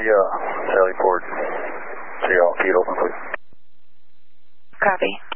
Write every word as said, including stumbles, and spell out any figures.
uh, Sally Port. So you're all keyed open, please. Copy.